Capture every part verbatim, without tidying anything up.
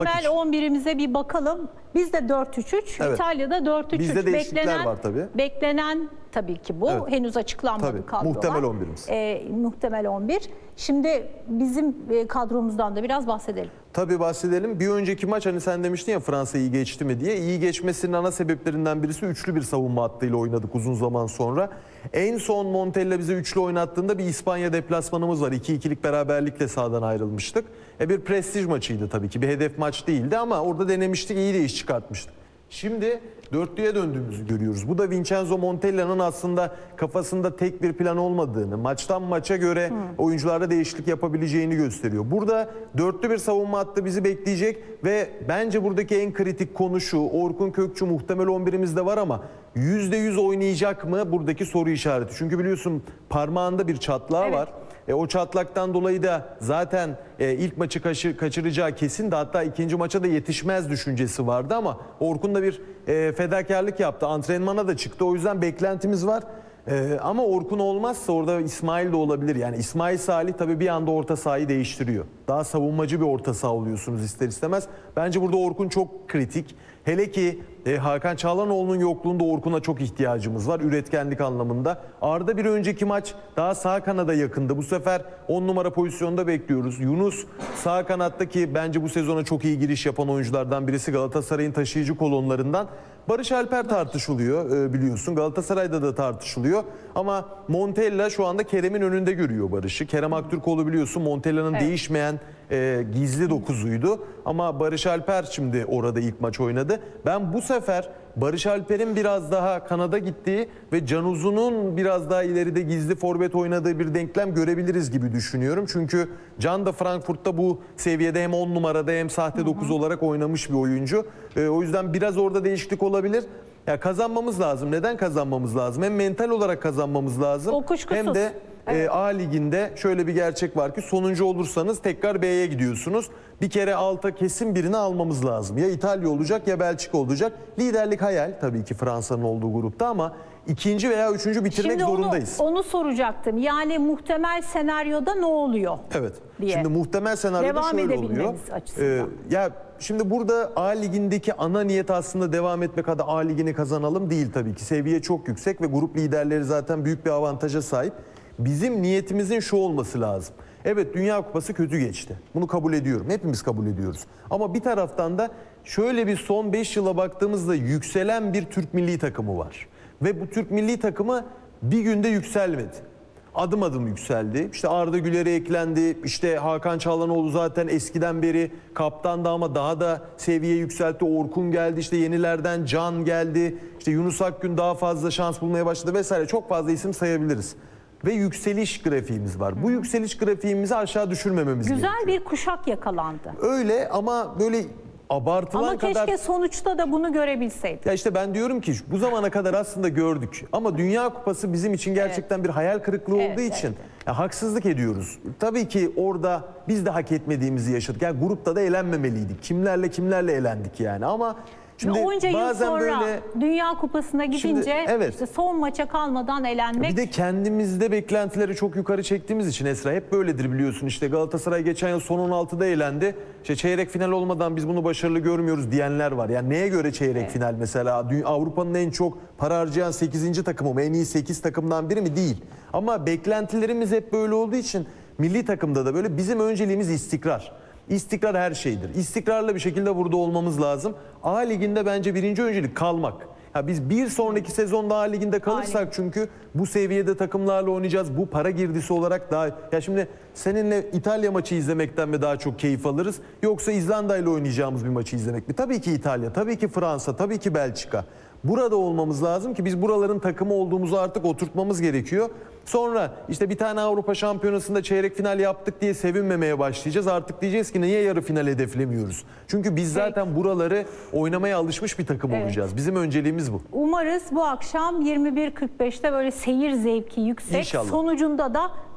Temel on birimize bir bakalım. Bizde dört üç üç, Evet. İtalya'da dört üç üç. Bizde değişiklikler beklenen, var tabii. Beklenen tabii ki bu. Evet. Henüz açıklanmadı Tabii, kadrolar. muhtemel on birimiz. Ee, muhtemel on bir. Şimdi bizim e, kadromuzdan da biraz bahsedelim. Tabii bahsedelim. Bir önceki maç hani sen demiştin ya Fransa iyi geçti mi diye. İyi geçmesinin ana sebeplerinden birisi üçlü bir savunma hattıyla oynadık uzun zaman sonra. En son Montella bize üçlü oynattığında bir İspanya deplasmanımız var. iki ikilik beraberlikle sahadan ayrılmıştık. E bir prestij maçıydı tabii ki. Bir hedef maç değildi ama orada denemiştik, iyi de iş çıkartmıştık. Şimdi dörtlüye döndüğümüzü görüyoruz. Bu da Vincenzo Montella'nın aslında kafasında tek bir plan olmadığını, maçtan maça göre hmm. oyuncularda değişiklik yapabileceğini gösteriyor. Burada dörtlü bir savunma hattı bizi bekleyecek ve bence buradaki en kritik konu şu: Orkun Kökçü muhtemel on birimizde var ama yüzde yüz oynayacak mı? Buradaki soru işareti. Çünkü biliyorsun parmağında bir çatlağı evet. var. E, o çatlaktan dolayı da zaten e, ilk maçı kaçır, kaçıracağı kesin de, hatta ikinci maça da yetişmez düşüncesi vardı ama Orkun da bir e, fedakarlık yaptı. Antrenmana da çıktı. O yüzden beklentimiz var. E, ama Orkun olmazsa orada İsmail de olabilir. Yani İsmail Salih tabii bir anda orta sahayı değiştiriyor. Daha savunmacı bir orta saha oluyorsunuz ister istemez. Bence burada Orkun çok kritik. Hele ki e, Hakan Çalhanoğlu'nun yokluğunda Orkun'a çok ihtiyacımız var üretkenlik anlamında. Arda bir önceki maç daha sağ kanada yakındı. Bu sefer on numara pozisyonda bekliyoruz. Yunus sağ kanattaki bence bu sezona çok iyi giriş yapan oyunculardan birisi, Galatasaray'ın taşıyıcı kolonlarından. Barış Alper tartışılıyor e, biliyorsun. Galatasaray'da da tartışılıyor. Ama Montella şu anda Kerem'in önünde görüyor Barış'ı. Kerem Aktürkoğlu biliyorsun Montella'nın evet. değişmeyen e, gizli dokuzuydu. Ama Barış Alper şimdi orada ilk maç oynadı. Ben bu sefer Barış Alper'in biraz daha kanada gittiği ve Can Uzun'un biraz daha ileride gizli forvet oynadığı bir denklem görebiliriz gibi düşünüyorum. Çünkü Can da Frankfurt'ta bu seviyede hem on numarada hem sahte dokuz olarak oynamış bir oyuncu. E, o yüzden biraz orada değişiklik olabilir. Ya kazanmamız lazım. Neden kazanmamız lazım? Hem mental olarak kazanmamız lazım. O kuşkusuz. Hem de evet. e, A Ligi'nde şöyle bir gerçek var ki sonuncu olursanız tekrar B'ye gidiyorsunuz. Bir kere alta kesin birini almamız lazım. Ya İtalya olacak ya Belçika olacak. Liderlik hayal tabii ki Fransa'nın olduğu grupta ama ikinci veya üçüncü bitirmek Şimdi zorundayız. Onu, onu soracaktım. Yani muhtemel senaryoda ne oluyor? Evet. Diye. Şimdi muhtemel senaryoda devam şöyle oluyor. Ee, ya şimdi burada A Ligi'ndeki ana niyet aslında devam etmek, hadi A Ligi'ni kazanalım değil tabii ki. Seviye çok yüksek ve grup liderleri zaten büyük bir avantaja sahip. Bizim niyetimizin şu olması lazım. Evet, Dünya Kupası kötü geçti. Bunu kabul ediyorum. Hepimiz kabul ediyoruz. Ama bir taraftan da şöyle bir son beş yıla baktığımızda yükselen bir Türk milli takımı var. Ve bu Türk milli takımı bir günde yükselmedi. Adım adım yükseldi. İşte Arda Güler'e eklendi. İşte Hakan Çalhanoğlu zaten eskiden beri kaptandı ama daha da seviye yükseltti. Orkun geldi, işte yenilerden Can geldi. İşte Yunus Akgün daha fazla şans bulmaya başladı vesaire. Çok fazla isim sayabiliriz. Ve yükseliş grafiğimiz var. Bu yükseliş grafiğimizi aşağı düşürmememiz Güzel gerekiyor. Güzel bir kuşak yakalandı. Öyle ama böyle abartılan ama kadar... Ama keşke sonuçta da bunu görebilseydik. Ya işte ben diyorum ki bu zamana kadar aslında gördük. Ama Dünya Kupası bizim için gerçekten evet. bir hayal kırıklığı evet, olduğu için evet. ya haksızlık ediyoruz. Tabii ki orada biz de hak etmediğimizi yaşadık. Yani grupta da elenmemeliydik. Kimlerle kimlerle elendik yani ama... Şimdi onca bazen yıl sonra böyle, Dünya Kupası'na gidince şimdi, evet. işte son maça kalmadan elenmek. Bir de kendimizde beklentileri çok yukarı çektiğimiz için Esra, hep böyledir biliyorsun. İşte Galatasaray geçen yıl son on altıda elendi. İşte çeyrek final olmadan biz bunu başarılı görmüyoruz diyenler var. Yani neye göre çeyrek evet. final mesela? Avrupa'nın en çok para harcayan sekizinci takımı mı? En iyi sekiz takımdan biri mi? Değil. Ama beklentilerimiz hep böyle olduğu için milli takımda da böyle bizim önceliğimiz istikrar. İstikrar her şeydir. İstikrarlı bir şekilde burada olmamız lazım. A Ligi'nde bence birinci öncelik kalmak. Ya biz bir sonraki sezonda A Ligi'nde kalırsak çünkü bu seviyede takımlarla oynayacağız. Bu para girdisi olarak daha... Ya şimdi seninle İtalya maçı izlemekten mi daha çok keyif alırız? Yoksa İzlanda ile oynayacağımız bir maçı izlemek mi? Tabii ki İtalya, tabii ki Fransa, tabii ki Belçika. Burada olmamız lazım ki biz buraların takımı olduğumuzu artık oturtmamız gerekiyor. Sonra işte bir tane Avrupa Şampiyonası'nda çeyrek final yaptık diye sevinmemeye başlayacağız. Artık diyeceğiz ki niye yarı final hedeflemiyoruz? Çünkü biz zaten buraları oynamaya alışmış bir takım evet. olacağız. Bizim önceliğimiz bu. Umarız bu akşam yirmi bir kırk beşte böyle seyir zevki yüksek. İnşallah. Sonucunda da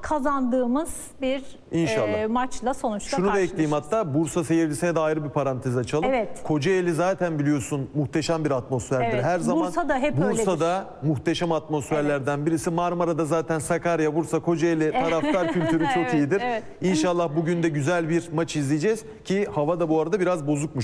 kazandığımız bir İnşallah. e, maçla sonuçta Şunu da ekleyeyim, karşılaşacağız. hatta Bursa seyircisine de ayrı bir parantez açalım. Evet. Kocaeli zaten biliyorsun muhteşem bir atmosferdir. Evet. Her zaman Bursa'da hep Bursa'da muhteşem atmosferlerden birisi. Marmara'da zaten Sakarya, Bursa, Kocaeli taraftar kültürü çok Evet, iyidir. evet. İnşallah bugün de güzel bir maç izleyeceğiz ki hava da bu arada biraz bozukmuş.